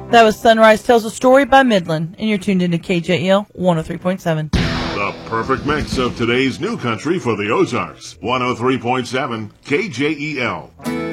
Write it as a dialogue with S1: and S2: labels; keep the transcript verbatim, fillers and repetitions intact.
S1: That was Sunrise Tells a Story by Midland, and you're tuned into K J E L one oh three point seven.
S2: The perfect mix of today's new country for the Ozarks. one oh three point seven K J E L.